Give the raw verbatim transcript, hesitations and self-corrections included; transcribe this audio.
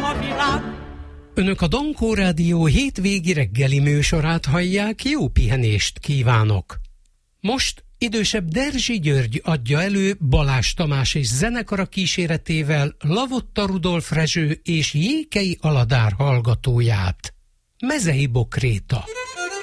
a világ. Önök a Dankó Rádió hétvégi reggeli műsorát hallják, jó pihenést kívánok! Most idősebb Derzsi György adja elő Balázs Tamás és zenekara kíséretével Lavotta Rudolf Rezső és Jékei Aladár hallgatóját. Mezei Bokréta.